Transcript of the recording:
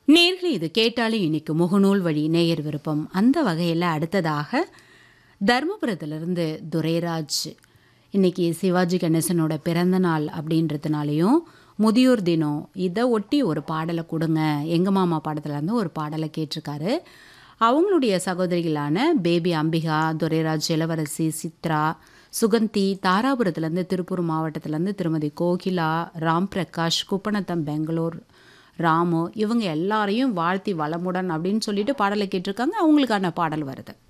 நேர்களே இது கேட்டாலே இன்னைக்கு முகநூல் வழி நேயர் விருப்பம். அந்த வகையில் அடுத்ததாக தர்மபுரத்திலிருந்து துரைராஜ் இன்னைக்கு சிவாஜி கணேசனோட பிறந்த நாள் அப்படின்றதுனாலையும் முதியோர் தினம் இதை ஒட்டி ஒரு பாடலை கொடுங்க, எங்க மாமா படத்துல இருந்து ஒரு பாடலை கேட்டிருக்காரு. அவங்களுடைய சகோதரிகளான பேபி அம்பிகா, துரைராஜ், இளவரசி சித்ரா, சுகந்தி, தாராபுரத்துலேருந்து, திருப்பூர் மாவட்டத்திலேருந்து திருமதி கோகிலா, ராம் பிரகாஷ், குப்பநத்தம், பெங்களூர் ராமு, இவங்க எல்லாரையும் வாழ்த்தி வளமுடன் அப்படின்னு சொல்லிட்டு பாடலை கேட்டிருக்காங்க. அவங்களுக்கான பாடல் வருது.